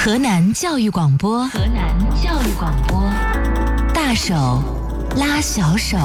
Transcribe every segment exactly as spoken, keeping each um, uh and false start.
河南教育广播，河南教育广播，大手拉小手。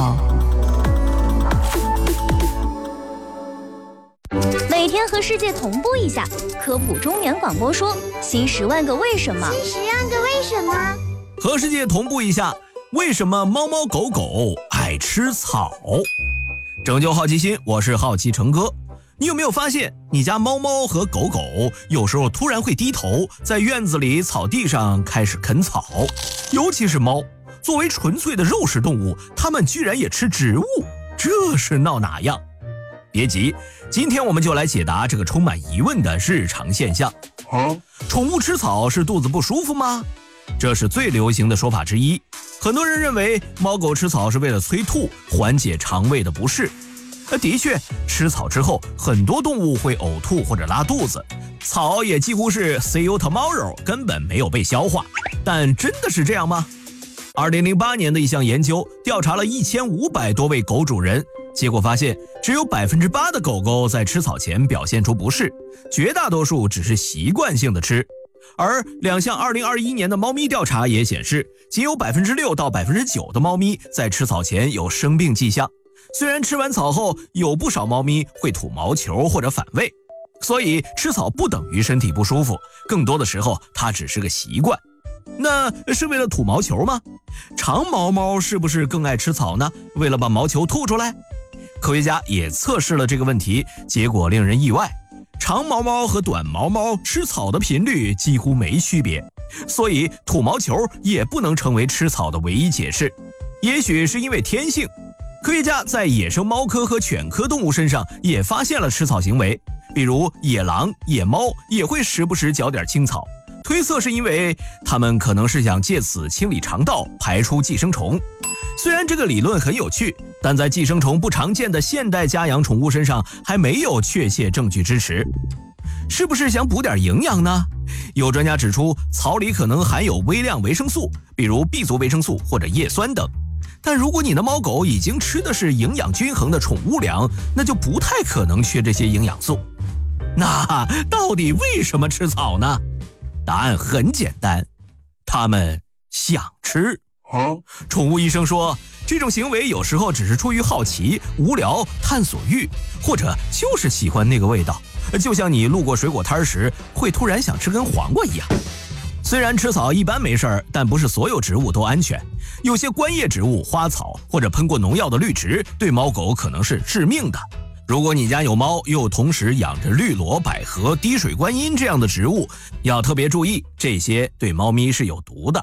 每天和世界同步一下，科普中原广播说新十万个为什么， 新十万个为什么。 和世界同步一下，为什么猫猫狗狗爱吃草？拯救好奇心，我是好奇成哥。你有没有发现，你家猫猫和狗狗有时候突然会低头，在院子里草地上开始啃草？尤其是猫，作为纯粹的肉食动物，它们居然也吃植物，这是闹哪样？别急，今天我们就来解答这个充满疑问的日常现象。 啊、 宠物吃草是肚子不舒服吗？这是最流行的说法之一。很多人认为猫狗吃草是为了催吐，缓解肠胃的不适。的确，吃草之后，很多动物会呕吐或者拉肚子，草也几乎是 see you tomorrow， 根本没有被消化。但真的是这样吗？二零零八年的一项研究调查了一千五百多位狗主人，结果发现只有百分之八的狗狗在吃草前表现出不适，绝大多数只是习惯性的吃。而两项二零二一年的猫咪调查也显示，仅有百分之六到百分之九的猫咪在吃草前有生病迹象。虽然吃完草后有不少猫咪会吐毛球或者反胃，所以吃草不等于身体不舒服，更多的时候它只是个习惯。那是为了吐毛球吗？长毛猫是不是更爱吃草呢？为了把毛球吐出来？科学家也测试了这个问题，结果令人意外，长毛猫和短毛猫吃草的频率几乎没区别，所以吐毛球也不能成为吃草的唯一解释。也许是因为天性，科学家在野生猫科和犬科动物身上也发现了吃草行为，比如野狼、野猫也会时不时嚼点青草，推测是因为它们可能是想借此清理肠道，排出寄生虫。虽然这个理论很有趣，但在寄生虫不常见的现代家养宠物身上还没有确切证据支持。是不是想补点营养呢？有专家指出，草里可能含有微量维生素，比如 B 族维生素或者叶酸等。但如果你的猫狗已经吃的是营养均衡的宠物粮，那就不太可能缺这些营养素。那到底为什么吃草呢？答案很简单，它们想吃。 啊、 宠物医生说，这种行为有时候只是出于好奇、无聊、探索欲，或者就是喜欢那个味道，就像你路过水果摊时会突然想吃根黄瓜一样。虽然吃草一般没事儿，但不是所有植物都安全。有些观叶植物、花草或者喷过农药的绿植，对猫狗可能是致命的。如果你家有猫，又同时养着绿萝、百合、滴水观音这样的植物，要特别注意，这些对猫咪是有毒的。